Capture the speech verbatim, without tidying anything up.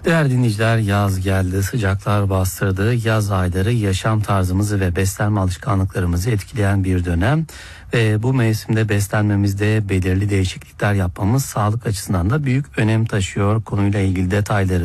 Değerli dinleyiciler, yaz geldi, sıcaklar bastırdı. Yaz ayları yaşam tarzımızı ve beslenme alışkanlıklarımızı etkileyen bir dönem. Ve bu mevsimde beslenmemizde belirli değişiklikler yapmamız sağlık açısından da büyük önem taşıyor. Konuyla ilgili detayları